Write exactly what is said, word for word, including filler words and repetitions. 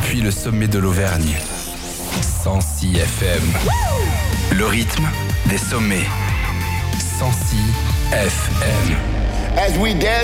depuis le sommet de l'Auvergne. cent six F M. Le rythme des sommets. cent six F M. As we dance